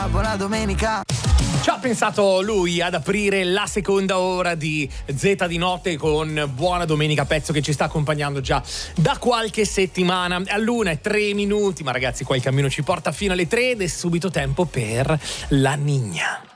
Buona domenica. Ci ha pensato lui ad aprire la seconda ora di Z di notte con Buona Domenica, pezzo che ci sta accompagnando già da qualche settimana. All'1:03, ma ragazzi qua il cammino ci porta fino alle 3 ed è subito tempo per la Nigna.